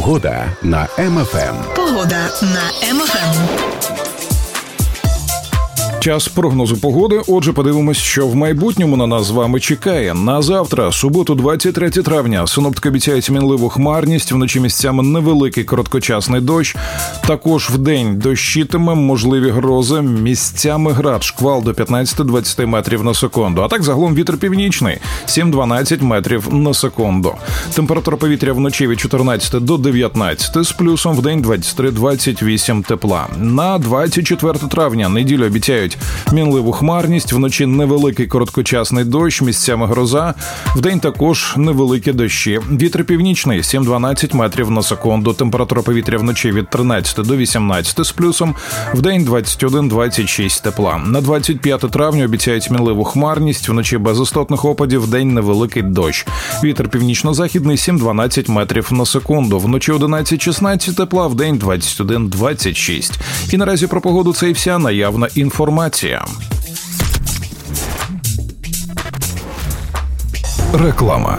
Погода на МФМ. Погода на МФМ. Час прогнозу погоди. Отже, подивимось, що в майбутньому на нас з вами чекає. На завтра, суботу, 23 травня, синоптики обіцяють мінливу хмарність, вночі місцями невеликий короткочасний дощ. Також вдень дощитиме, можливі грози, місцями град, шквал до 15-20 метрів на секунду. А так загалом вітер північний, 7-12 метрів на секунду. Температура повітря вночі від 14 до 19, з плюсом вдень 23-28 тепла. На 24 травня, неділю, обіцяють мінливу хмарність, вночі невеликий короткочасний дощ, місцями гроза, вдень також невеликі дощі. Вітер північний, 7-12 метрів на секунду, температура повітря вночі від 13 до 18 з плюсом, вдень 21-26 тепла. На 25 травня обіцяють мінливу хмарність, вночі без істотних опадів, вдень невеликий дощ. Вітер північно-західний, 7-12 метрів на секунду, вночі 11-16 тепла, вдень 21-26. І наразі про погоду це і вся наявна інформація. Реклама.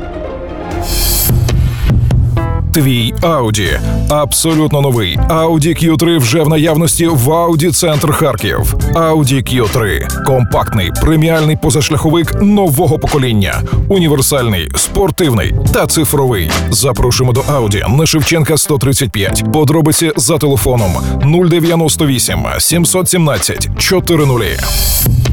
Твій Audi. Абсолютно новий Audi Q3 вже в наявності в Audi Центр Харків. Audi Q3 – компактний, преміальний позашляховик нового покоління. Універсальний, спортивний та цифровий. Запрошуємо до Audi на Шевченка 135. Подробиці за телефоном 098 717 400.